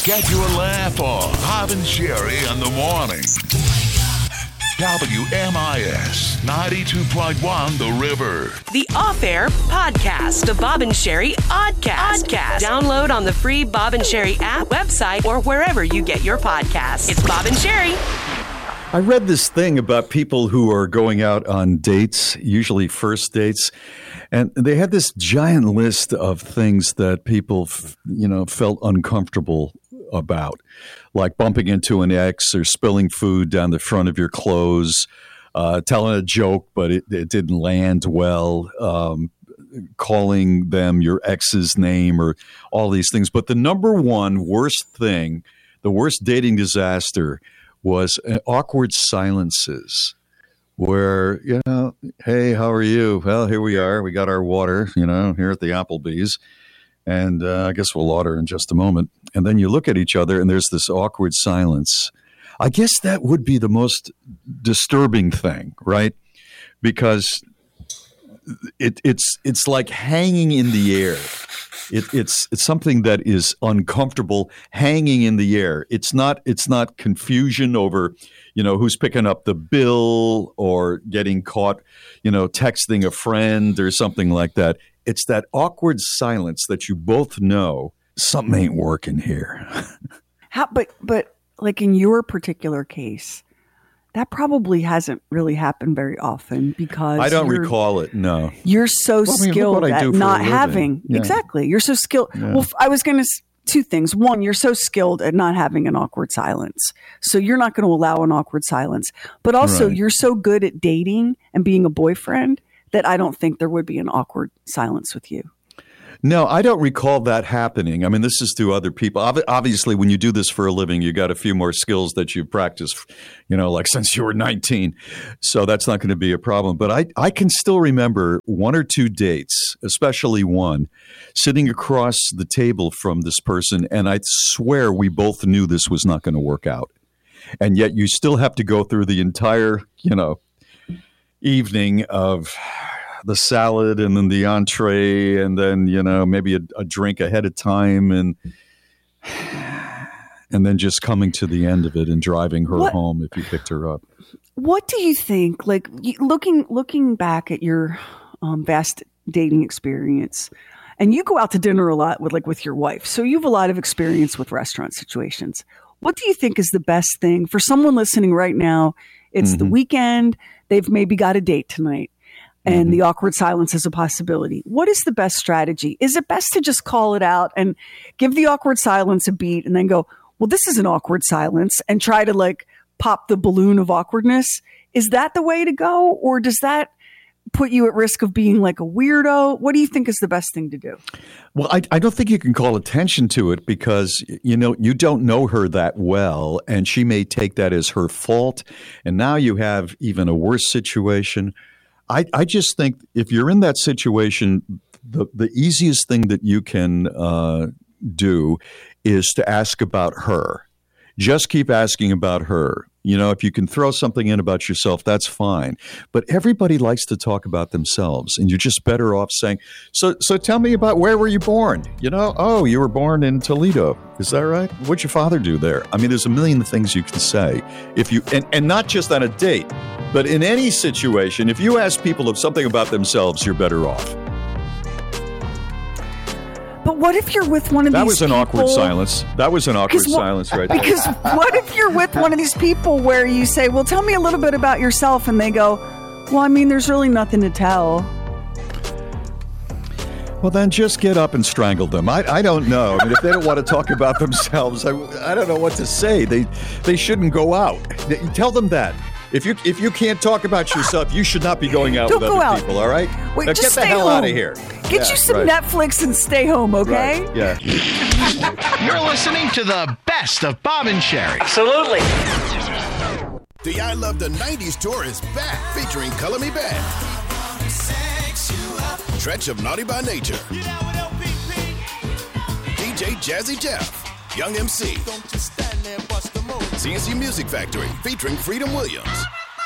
Get your laugh on. Bob and Sherry in the morning. WMIS 92.1 The River. The Off-Air Podcast, the Bob and Sherry Oddcast. Download on the free Bob and Sherry app, website, or wherever you get your podcasts. It's Bob and Sherry. I read this thing about people who are going out on dates, usually first dates, and they had this giant list of things that people, felt uncomfortable about, like bumping into an ex or spilling food down the front of your clothes, telling a joke but it didn't land well, calling them your ex's name, or all these things. But the number one worst thing, the worst dating disaster, was awkward silences where, hey, how are you? Well, here we are. We got our water, here at the Applebee's. And I guess we'll order in just a moment. And then you look at each other and there's this awkward silence. I guess that would be the most disturbing thing, right? Because it's like hanging in the air. It's something that is uncomfortable, hanging in the air. It's not confusion over, who's picking up the bill or getting caught, texting a friend or something like that. It's that awkward silence that you both know something ain't working here. But like in your particular case, that probably hasn't really happened very often because I don't recall it. No, you're so skilled at not having. Yeah. Exactly. You're so skilled. Yeah. Well, I was going to two things. One, you're so skilled at not having an awkward silence. So you're not going to allow an awkward silence, but also You're so good at dating and being a boyfriend that I don't think there would be an awkward silence with you. No, I don't recall that happening. I mean, this is to other people. Obviously, when you do this for a living, you got a few more skills that you've practiced, like since you were 19. So that's not going to be a problem. But I can still remember one or two dates, especially one, sitting across the table from this person. And I swear we both knew this was not going to work out. And yet you still have to go through the entire, evening of the salad and then the entree and then, maybe a drink ahead of time and then just coming to the end of it and driving her home if you picked her up. What do you think, like looking back at your vast dating experience, and you go out to dinner a lot with your wife, so you have a lot of experience with restaurant situations. What do you think is the best thing for someone listening right now? It's the weekend. They've maybe got a date tonight and the awkward silence is a possibility. What is the best strategy? Is it best to just call it out and give the awkward silence a beat and then go, well, this is an awkward silence, and try to pop the balloon of awkwardness? Is that the way to go? Or does that put you at risk of being like a weirdo? What do you think is the best thing to do? Well, I don't think you can call attention to it because, you don't know her that well, and she may take that as her fault. And now you have even a worse situation. I just think if you're in that situation, the easiest thing that you can do is to ask about her. Just keep asking about her. If you can throw something in about yourself, that's fine. But everybody likes to talk about themselves, and you're just better off saying, so tell me about where were you born? Oh, you were born in Toledo. Is that right? What'd your father do there? I mean, there's a million things you can say. If you and not just on a date, but in any situation, if you ask people of something about themselves, you're better off. But what if you're with one of these people? That was an awkward silence. That was an awkward silence right there. Because what if you're with one of these people where you say, well, tell me a little bit about yourself, and they go, well, I mean, there's really nothing to tell. Well, then just get up and strangle them. I don't know. I mean, if they don't want to talk about themselves, I don't know what to say. They shouldn't go out. Tell them that. If you can't talk about yourself, you should not be going out with other people, all right? Wait, now just get the hell out of here. Get you some Netflix and stay home, okay? Right. Yeah. You're listening to the best of Bob and Sherry. Absolutely. The I Love the 90s tour is back, featuring Color Me Back, Stretch of Naughty by Nature, DJ Jazzy Jeff, Young MC, CNC Music Factory featuring Freedom Williams,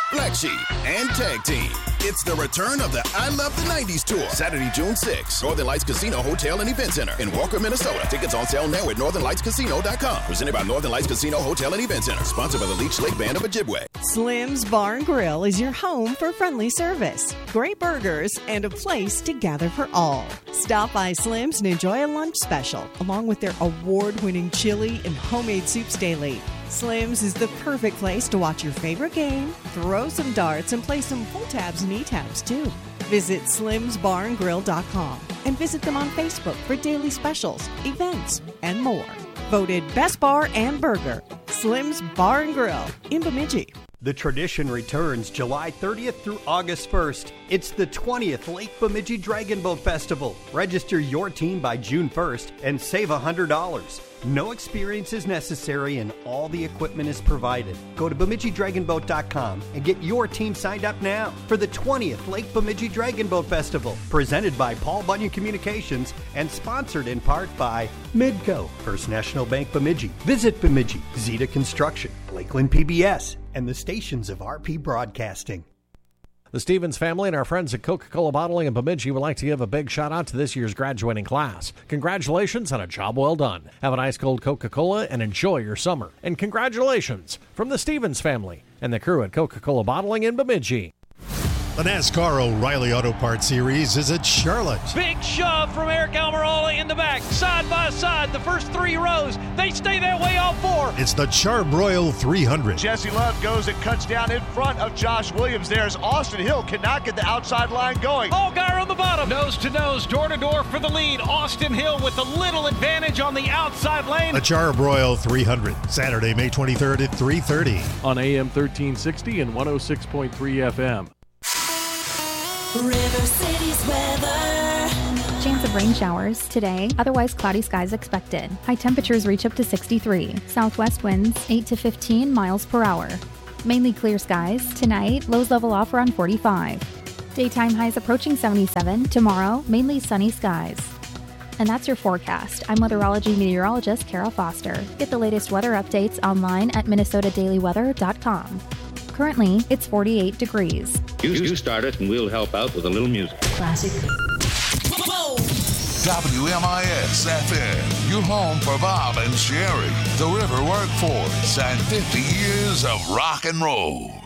Black Sheep, and Tag Team. It's the return of the I Love the 90s tour, Saturday, June 6th. Northern Lights Casino Hotel and Event Center in Walker, Minnesota. Tickets on sale now at northernlightscasino.com. Presented by Northern Lights Casino Hotel and Event Center. Sponsored by the Leech Lake Band of Ojibwe. Slim's Bar and Grill is your home for friendly service, great burgers, and a place to gather for all. Stop by Slim's and enjoy a lunch special, along with their award-winning chili and homemade soups daily. Slim's is the perfect place to watch your favorite game, throw some darts, and play some pull tabs and e-tabs too. Visit slimsbarandgrill.com and visit them on Facebook for daily specials, events, and more. Voted Best Bar and Burger, Slim's Bar and Grill in Bemidji. The tradition returns July 30th through August 1st. It's the 20th Lake Bemidji Dragon Boat Festival. Register your team by June 1st and save $100. No experience is necessary and all the equipment is provided. Go to BemidjiDragonBoat.com and get your team signed up now for the 20th Lake Bemidji Dragon Boat Festival, presented by Paul Bunyan Communications and sponsored in part by Midco, First National Bank Bemidji, Visit Bemidji, Zeta Construction, Lakeland PBS, and the stations of RP Broadcasting. The Stevens family and our friends at Coca-Cola Bottling in Bemidji would like to give a big shout out to this year's graduating class. Congratulations on a job well done. Have an ice cold Coca-Cola and enjoy your summer. And congratulations from the Stevens family and the crew at Coca-Cola Bottling in Bemidji. The NASCAR O'Reilly Auto Parts Series is at Charlotte. Big shove from Eric Almirola in the back, side by side, the first three rows. They stay that way all four. It's the Charbroil 300. Jesse Love goes and cuts down in front of Josh Williams. There's Austin Hill, cannot get the outside line going. Allgaier on the bottom. Nose to nose, door to door for the lead. Austin Hill with a little advantage on the outside lane. The Charbroil 300, Saturday, May 23rd at 3:30. On AM 1360 and 106.3 FM. River City's weather. Chance of rain showers today, otherwise cloudy skies expected. High temperatures reach up to 63. Southwest winds 8 to 15 miles per hour. Mainly clear skies. Tonight, lows level off around 45. Daytime highs approaching 77. Tomorrow, mainly sunny skies. And that's your forecast. I'm weatherology meteorologist Kara Foster. Get the latest weather updates online at minnesotadailyweather.com. Currently, it's 48 degrees. You start it and we'll help out with a little music. Classic. WMIS FM, your home for Bob and Sherry, the River Workforce, and 50 years of rock and roll.